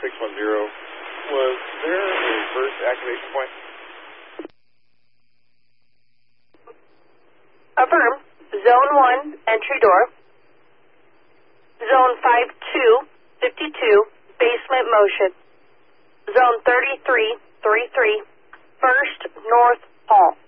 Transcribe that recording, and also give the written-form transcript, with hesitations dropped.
610. Was there a first activation point? Affirm. Zone 1, entry door. Zone 5252, basement motion. Zone 3333, first north hall.